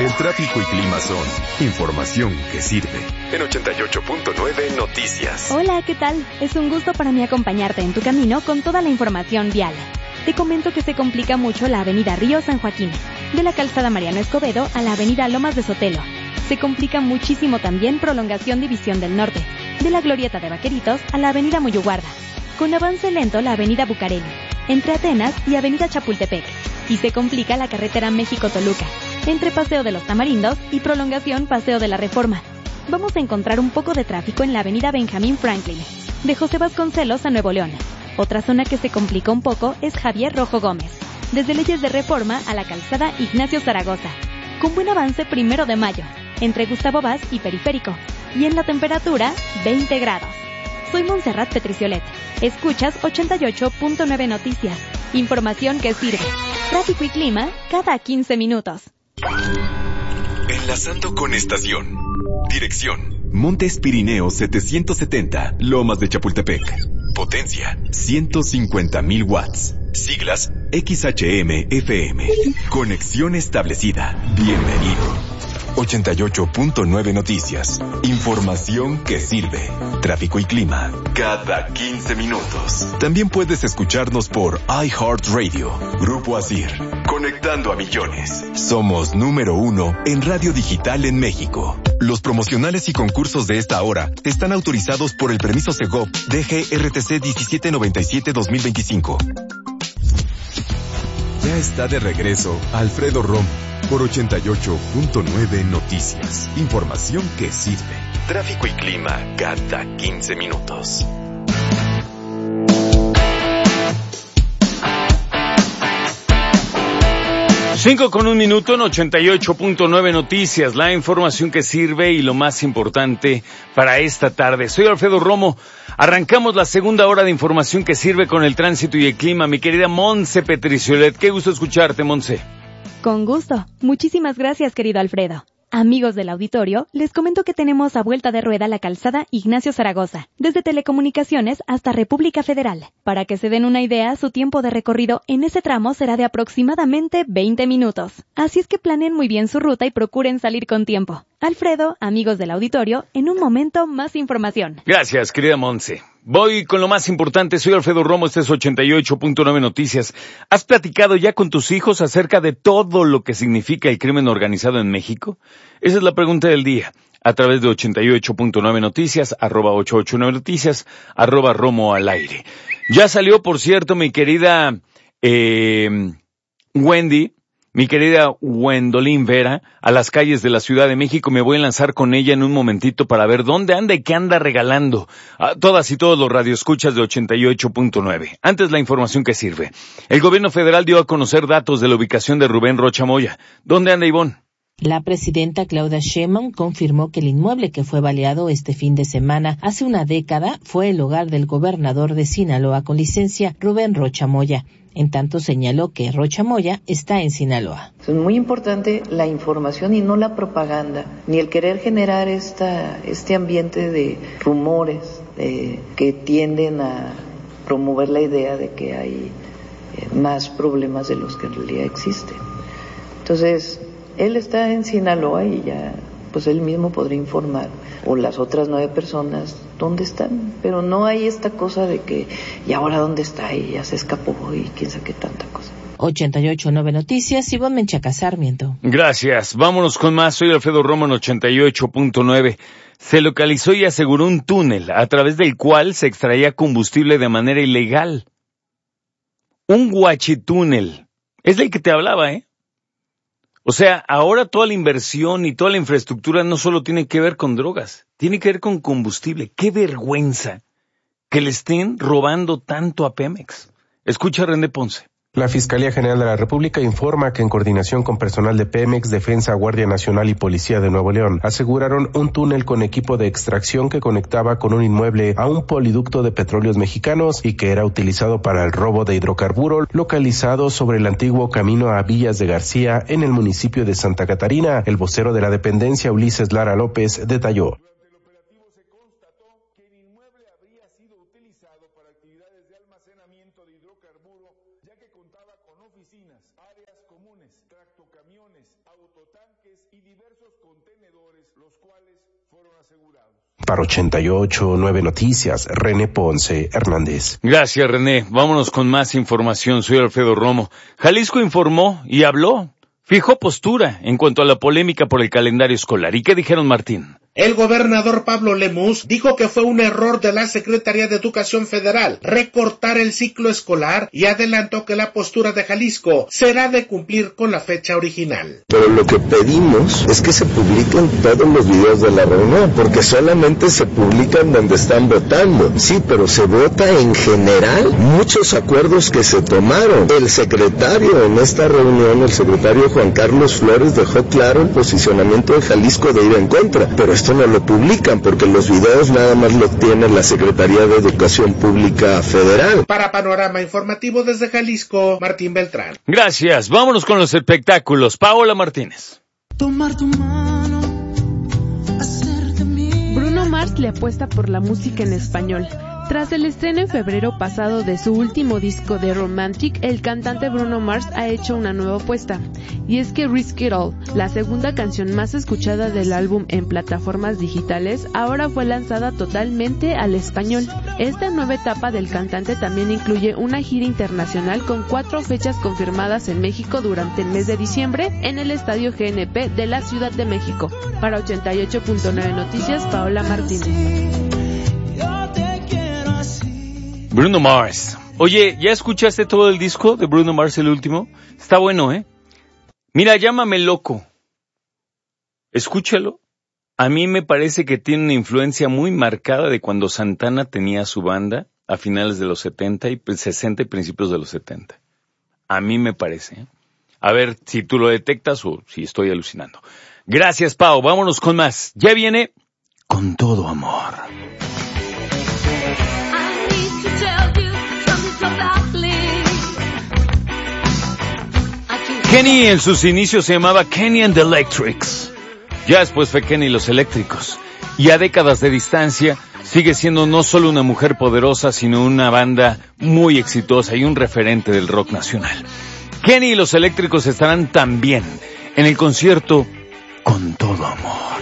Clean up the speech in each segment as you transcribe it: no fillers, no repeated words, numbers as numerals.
El tráfico y clima son información que sirve. En 88.9 Noticias. Hola, ¿qué tal? Es un gusto para mí acompañarte en tu camino con toda la información vial. Te comento que se complica mucho la avenida Río San Joaquín, de la calzada Mariano Escobedo a la avenida Lomas de Sotelo. Se complica muchísimo también prolongación División del Norte, de la glorieta de Vaqueritos a la avenida Muyuguarda. Con avance lento la avenida Bucareli, entre Atenas y avenida Chapultepec. Y se complica la carretera México-Toluca, entre Paseo de los Tamarindos y prolongación Paseo de la Reforma. Vamos a encontrar un poco de tráfico en la avenida Benjamín Franklin, de José Vasconcelos a Nuevo León. Otra zona que se complica un poco es Javier Rojo Gómez, desde Leyes de Reforma a la calzada Ignacio Zaragoza. Con buen avance 1 de mayo, entre Gustavo Vaz y Periférico. Y en la temperatura, 20 grados. Soy Montserrat Petriciolet. Escuchas 88.9 Noticias. Información que sirve. Tráfico y clima cada 15 minutos. Enlazando con estación. Dirección: Montes Pirineos 770, Lomas de Chapultepec. Potencia: 150,000 watts. Siglas: XHM-FM. Conexión establecida. Bienvenido. 88.9 Noticias. Información que sirve. Tráfico y clima cada 15 minutos. También puedes escucharnos por iHeartRadio. Grupo Asir. Conectando a millones. Somos número 1 en radio digital en México. Los promocionales y concursos de esta hora están autorizados por el permiso Segov DGRTC 1797-2025. Ya está de regreso Alfredo Romo por 88.9 Noticias. Información que sirve. Tráfico y clima cada 15 minutos. 5:01 en 88.9 Noticias, la información que sirve y lo más importante para esta tarde. Soy Alfredo Romo. Arrancamos la segunda hora de información que sirve con el tránsito y el clima. Mi querida Montse Petriciolet, qué gusto escucharte, Montse. Con gusto. Muchísimas gracias, querido Alfredo. Amigos del auditorio, les comento que tenemos a vuelta de rueda la calzada Ignacio Zaragoza, desde Telecomunicaciones hasta República Federal. Para que se den una idea, su tiempo de recorrido en ese tramo será de aproximadamente 20 minutos. Así es que planeen muy bien su ruta y procuren salir con tiempo. Alfredo, amigos del auditorio, en un momento más información. Gracias, querida Montse. Voy con lo más importante. Soy Alfredo Romo, este es 88.9 Noticias. ¿Has platicado ya con tus hijos acerca de todo lo que significa el crimen organizado en México? Esa es la pregunta del día. A través de 88.9 Noticias, @889 Noticias, @Romo al aire. Ya salió, por cierto, mi querida Wendy, mi querida Wendolyn Vera, a las calles de la Ciudad de México. Me voy a lanzar con ella en un momentito para ver dónde anda y qué anda regalando a todas y todos los radioescuchas de 88.9. Antes, la información que sirve. El gobierno federal dio a conocer datos de la ubicación de Rubén Rocha Moya. ¿Dónde anda, Ivonne? La presidenta Claudia Sheinbaum confirmó que el inmueble que fue baleado este fin de semana hace una década fue el hogar del gobernador de Sinaloa con licencia, Rubén Rocha Moya. En tanto, señaló que Rocha Moya está en Sinaloa. Es muy importante la información y no la propaganda, ni el querer generar este ambiente de rumores que tienden a promover la idea de que hay más problemas de los que en realidad existen. Entonces, él está en Sinaloa y ya, pues él mismo podría informar, o las otras 9 personas, dónde están, pero no hay esta cosa de que, ¿y ahora dónde está? Y ya se escapó y quién sabe qué tanta cosa. 88.9 Noticias, Ivonne Menchaca Sarmiento. Gracias. Vámonos con más. Soy Alfredo Romo en 88.9. Se localizó y aseguró un túnel a través del cual se extraía combustible de manera ilegal. Un guachitúnel. Es del que te hablaba, ¿eh? O sea, ahora toda la inversión y toda la infraestructura no solo tiene que ver con drogas, tiene que ver con combustible. ¡Qué vergüenza que le estén robando tanto a Pemex! Escucha a René Ponce. La Fiscalía General de la República informa que en coordinación con personal de Pemex, Defensa, Guardia Nacional y Policía de Nuevo León, aseguraron un túnel con equipo de extracción que conectaba con un inmueble a un poliducto de petróleos mexicanos y que era utilizado para el robo de hidrocarburo, localizado sobre el antiguo camino a Villas de García en el municipio de Santa Catarina. El vocero de la dependencia, Ulises Lara López, detalló. Ya que contaba con oficinas, áreas comunes, tracto Para 88.9 Noticias, René Ponce Hernández. Gracias, René. Vámonos con más información. Soy Alfredo Romo. Jalisco informó y habló. Fijó postura en cuanto a la polémica por el calendario escolar. ¿Y qué dijeron, Martín? El gobernador Pablo Lemus dijo que fue un error de la Secretaría de Educación Federal recortar el ciclo escolar y adelantó que la postura de Jalisco será de cumplir con la fecha original. Pero lo que pedimos es que se publiquen todos los videos de la reunión, porque solamente se publican donde están votando. Sí, pero se vota en general muchos acuerdos que se tomaron. El secretario en esta reunión, el secretario Juan Carlos Flores, dejó claro el posicionamiento de Jalisco de ir en contra, pero esto no lo publican porque los videos nada más lo tiene la Secretaría de Educación Pública Federal. Para Panorama Informativo desde Jalisco, Martín Beltrán. Gracias. Vámonos con los espectáculos. Paola Martínez. Tomar tu mano, hacerte mía. Bruno Mars le apuesta por la música en español. Tras el estreno en febrero pasado de su último disco de Romantic, el cantante Bruno Mars ha hecho una nueva apuesta. Y es que Risk It All, la segunda canción más escuchada del álbum en plataformas digitales, ahora fue lanzada totalmente al español. Esta nueva etapa del cantante también incluye una gira internacional con 4 fechas confirmadas en México durante el mes de diciembre en el Estadio GNP de la Ciudad de México. Para 88.9 Noticias, Paola Martínez. Bruno Mars. Oye, ¿ya escuchaste todo el disco de Bruno Mars, el último? Está bueno, ¿eh? Mira, llámame loco. Escúchalo. A mí me parece que tiene una influencia muy marcada de cuando Santana tenía su banda a finales de los 60 y 60 y principios de los 70. A mí me parece, ¿eh? A ver si tú lo detectas o si estoy alucinando. Gracias, Pau. Vámonos con más. Ya viene Con Todo Amor. Kenny en sus inicios se llamaba Kenny and the Electrics. Ya después fue Kenny y los Eléctricos. Y a décadas de distancia sigue siendo no solo una mujer poderosa, sino una banda muy exitosa y un referente del rock nacional. Kenny y los Eléctricos estarán también en el concierto Con Todo Amor.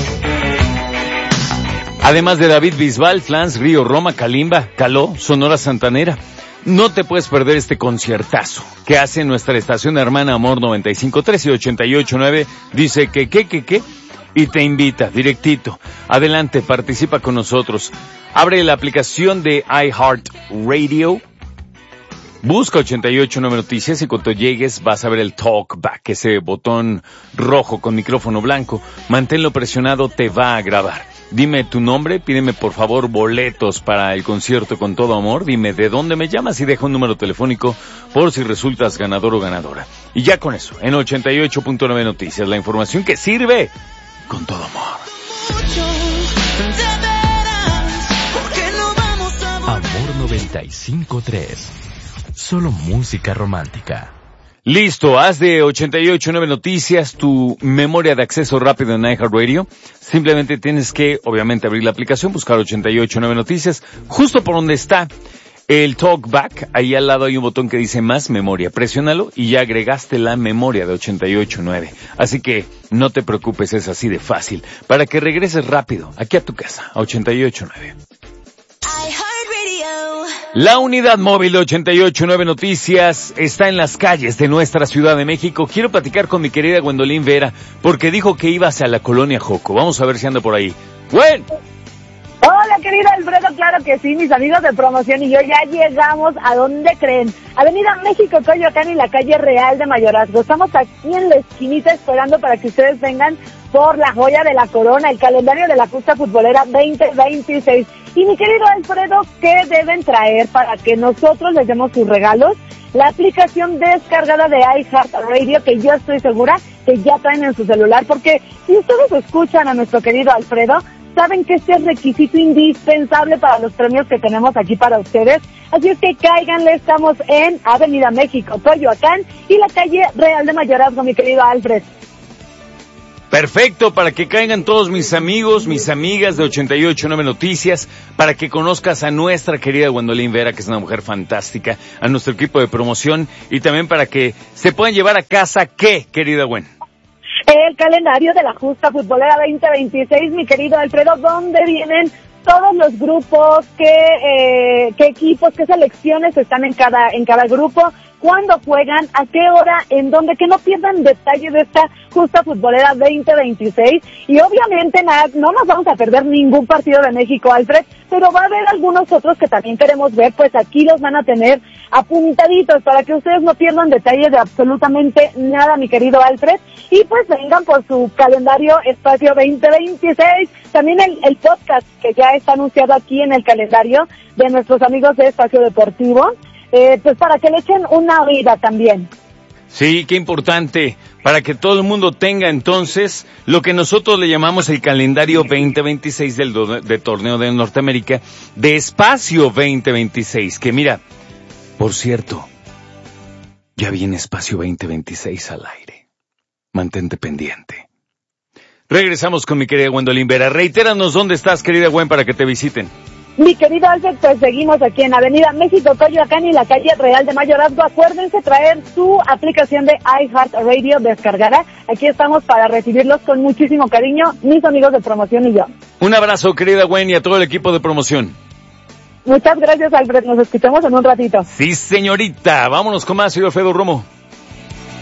Además de David Bisbal, Flans, Río, Roma, Kalimba, Caló, Sonora Santanera. No te puedes perder este conciertazo que hace nuestra estación hermana Amor 95.3 y 88.9. Dice que, y te invita directito. Adelante, participa con nosotros. Abre la aplicación de iHeartRadio. Busca 88.9 Noticias y cuando llegues vas a ver el Talk Back, ese botón rojo con micrófono blanco. Manténlo presionado, te va a grabar. Dime tu nombre, pídeme por favor boletos para el concierto Con Todo Amor, dime de dónde me llamas y deja un número telefónico por si resultas ganador o ganadora. Y ya con eso, en 88.9 Noticias, la información que sirve con todo amor. Amor 95.3, solo música romántica. Listo, haz de 88.9 Noticias tu memoria de acceso rápido en iHeartRadio. Simplemente tienes que, obviamente, abrir la aplicación, buscar 88.9 Noticias, justo por donde está el Talkback. Ahí al lado hay un botón que dice Más Memoria. Presiónalo y ya agregaste la memoria de 88.9. Así que no te preocupes, es así de fácil. Para que regreses rápido, aquí a tu casa, a 88.9. La unidad móvil de 88.9 Noticias está en las calles de nuestra Ciudad de México. Quiero platicar con mi querida Gwendolyn Vera, porque dijo que iba hacia la colonia Joco. Vamos a ver si anda por ahí. ¡Gwen! Hola, querido Alfredo, claro que sí, mis amigos de promoción y yo ya llegamos, ¿a dónde creen? Avenida México, Coyoacán y la calle Real de Mayorazgo. Estamos aquí en la esquinita esperando para que ustedes vengan por la joya de la corona, el calendario de la justa futbolera 2026. Y mi querido Alfredo, ¿qué deben traer para que nosotros les demos sus regalos? La aplicación descargada de iHeartRadio, que yo estoy segura que ya traen en su celular, porque si ustedes escuchan a nuestro querido Alfredo, saben que este es requisito indispensable para los premios que tenemos aquí para ustedes. Así es que cáiganle, estamos en Avenida México, Coyoacán y la calle Real de Mayorazgo, mi querido Alfred. Perfecto, para que caigan todos mis amigos, mis amigas de 88.9 Noticias, para que conozcas a nuestra querida Gwendolyn Vera, que es una mujer fantástica, a nuestro equipo de promoción, y también para que se puedan llevar a casa, ¿qué, querida Gwen? El calendario de la Justa Futbolera 2026, mi querido Alfredo, donde vienen todos los grupos, qué equipos, qué selecciones están en cada grupo, cuándo juegan, a qué hora, en dónde, que no pierdan detalles de esta Justa Futbolera 2026. Y obviamente no nos vamos a perder ningún partido de México, Alfred, pero va a haber algunos otros que también queremos ver, pues aquí los van a tener apuntaditos para que ustedes no pierdan detalles de absolutamente nada, mi querido Alfred. Y pues vengan por su calendario Espacio 2026, también el podcast que ya está anunciado aquí en el calendario de nuestros amigos de Espacio Deportivo, pues para que le echen una oída también. Sí, qué importante, para que todo el mundo tenga entonces lo que nosotros le llamamos el calendario 2026 del torneo de Norteamérica, de Espacio 2026, que mira, por cierto, ya viene Espacio 2026 al aire. Mantente pendiente. Regresamos con mi querida Gwendolyn Vera. Reitéranos dónde estás, querida Gwen, para que te visiten. Mi querido Alfred, pues seguimos aquí en Avenida México, Coyoacán y la calle Real de Mayorazgo. Acuérdense traer su aplicación de iHeartRadio descargada. Aquí estamos para recibirlos con muchísimo cariño, mis amigos de promoción y yo. Un abrazo, querida Gwen, y a todo el equipo de promoción. Muchas gracias, Alfred. Nos escuchamos en un ratito. Sí, señorita. Vámonos con más, señor Alfredo Romo.